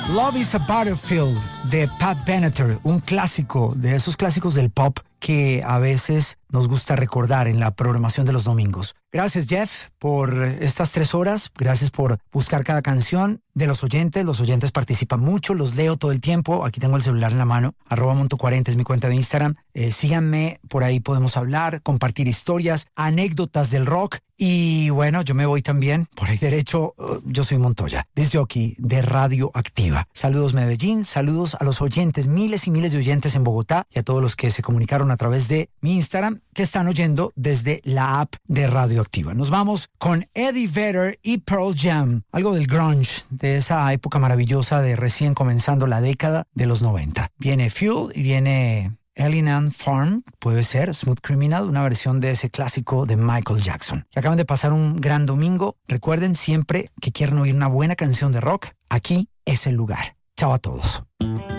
Love is a Battlefield de Pat Benatar, un clásico de esos clásicos del pop que a veces nos gusta recordar en la programación de los domingos. Gracias, Jeff, por estas 3 horas. Gracias por buscar cada canción de los oyentes. Los oyentes participan mucho, los leo todo el tiempo. Aquí tengo el celular en la mano. @Monto40 es mi cuenta de Instagram. Síganme, por ahí podemos hablar, compartir historias, anécdotas del rock. Y bueno, yo me voy también por ahí derecho. Yo soy Montoya, disc jockey de Radio Activa. Saludos Medellín, saludos a los oyentes, miles y miles de oyentes en Bogotá y a todos los que se comunicaron a través de mi Instagram, que están oyendo desde la app de Radio Activa. Nos vamos con Eddie Vedder y Pearl Jam, algo del grunge, de esa época maravillosa de recién comenzando la década de los 90. Viene Fuel y viene Alien Farm, puede ser Smooth Criminal, una versión de ese clásico de Michael Jackson. Que acaban de pasar un gran domingo. Recuerden siempre que quieren oír una buena canción de rock, aquí es el lugar. Chao a todos.